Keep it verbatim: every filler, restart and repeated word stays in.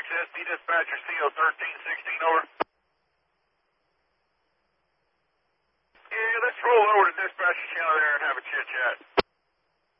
access, B dispatcher C O thirteen sixteen, over. Yeah, let's roll over to dispatcher channel there and have a chit chat.